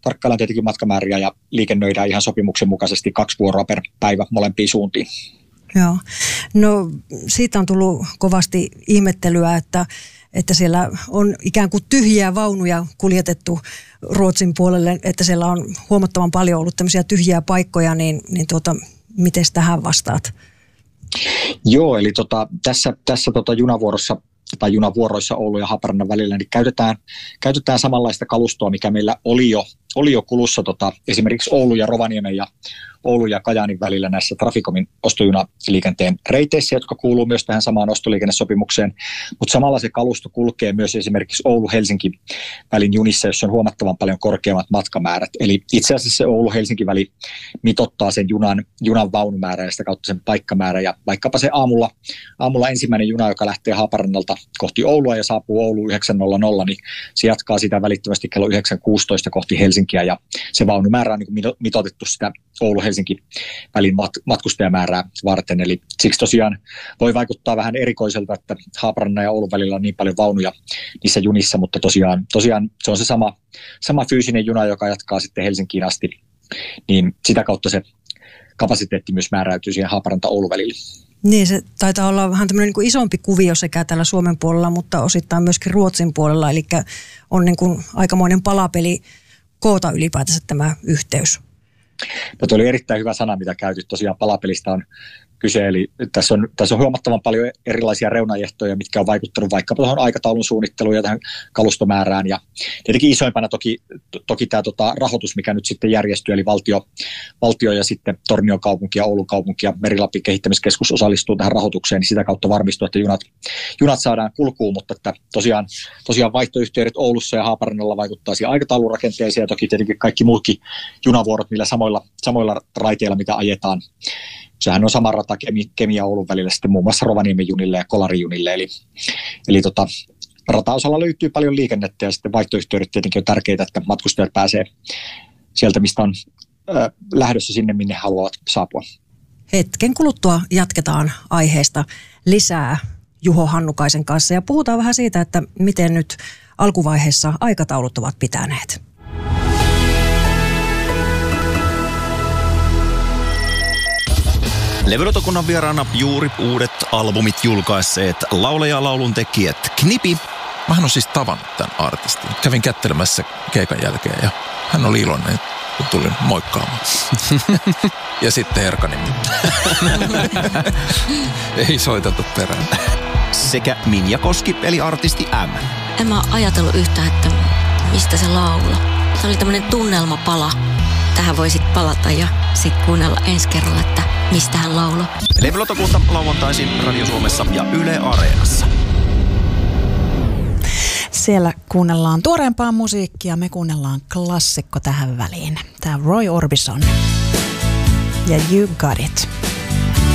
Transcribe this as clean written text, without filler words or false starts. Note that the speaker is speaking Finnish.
tarkkaillaan tietenkin matkamääriä ja liikennöidään ihan sopimuksen mukaisesti 2 vuoroa per päivä molempiin suuntiin. Joo. No siitä on tullut kovasti ihmettelyä, että siellä on ikään kuin tyhjiä vaunuja kuljetettu Ruotsin puolelle, että siellä on huomattavan paljon ollut tämmöisiä tyhjiä paikkoja, niin miten tähän vastaat? Joo, eli tässä junavuorossa tai junavuoroissa Oulun ja Haaparannan välillä niin käytetään samanlaista kalustoa, mikä meillä oli jo kulussa esimerkiksi Oulun ja Rovaniemen ja Oulun ja Kajaanin välillä näissä Traficomin ostojunaliikenteen reiteissä, jotka kuuluu myös tähän samaan ostoliikennesopimukseen. Mutta samalla se kalusto kulkee myös esimerkiksi Oulu-Helsinki välin junissa, jossa on huomattavan paljon korkeammat matkamäärät. Eli itse asiassa se Oulu-Helsinki-väli mitottaa sen junan vaunumäärää ja sitä kautta sen paikkamäärä. Ja vaikkapa se aamulla ensimmäinen juna, joka lähtee Haaparannalta kohti Oulua ja saapuu Ouluun 9.00, niin se jatkaa sitä välittömästi kello 9.16 kohti Helsinkiä. Ja se vaunumäärä on niin mitoitettu sitä Oulu-Helsinki-välin matkustajamäärää varten. Eli siksi tosiaan voi vaikuttaa vähän erikoiselta, että Haaparannan ja Oulun välillä on niin paljon vaunuja niissä junissa, mutta tosiaan se on se sama fyysinen juna, joka jatkaa sitten Helsinkiin asti. Niin sitä kautta se kapasiteetti myös määräytyy siihen Haaparanta-Oulun välillä. Niin, se taitaa olla vähän tämmöinen niin kuin isompi kuvio sekä täällä Suomen puolella, mutta osittain myöskin Ruotsin puolella. Eli on niin kuin aikamoinen palapeli koota ylipäätänsä tämä yhteys. No, tuo oli erittäin hyvä sana, mitä käytit. Tosiaan palapelistä on kyse, eli tässä on huomattavan paljon erilaisia reunaehtoja, mitkä on vaikuttanut vaikkapa tuohon aikataulun suunnitteluun ja tähän kalustomäärään. Ja tietenkin isoimpana toki tämä rahoitus, mikä nyt sitten järjestyy, eli valtio ja sitten Tornion kaupunki ja Oulun kaupunki ja Meri-Lapin kehittämiskeskus osallistuu tähän rahoitukseen, niin sitä kautta varmistuu, että junat saadaan kulkuun, mutta että tosiaan vaihtoyhteydet Oulussa ja Haaparannalla vaikuttaa siihen aikataulurakenteeseen ja toki tietenkin kaikki muutkin junavuorot niillä samoilla raiteilla, mitä ajetaan. Sehän on sama rata Kemi ja Oulun välillä sitten muun muassa Rovaniemen junille ja Kolarijunille. Eli rataosalla löytyy paljon liikennettä ja sitten vaihtoyhteydet tietenkin on tärkeitä, että matkustajat pääsee sieltä, mistä on lähdössä sinne, minne haluavat saapua. Hetken kuluttua jatketaan aiheesta lisää Juho Hannukaisen kanssa ja puhutaan vähän siitä, että miten nyt alkuvaiheessa aikataulut ovat pitäneet. Levylautakunnan vieraana juuri uudet albumit julkaisseet laulaja ja lauluntekijät Knipi. Mähän on siis tavannut tämän artistin. Kävin kättelemässä keikan jälkeen ja hän oli iloinen, kun tulin moikkaamaan. Ja sitten Erkanimi. Ei soiteltu perään. Sekä Minja Koski eli artisti M. En mä ajatellut yhtään, että mistä se laula. Se oli tämmöinen tunnelmapala. Tähän voisit palata ja sitten kuunnella ensi kerralla, että mistä hän lauloi. Levylautakunta lauantaisin Radio Suomessa ja Yle Areenassa. Siellä kuunnellaan tuoreempaa musiikkia, me kuunnellaan klassikko tähän väliin. Tämä Roy Orbison ja You Got It.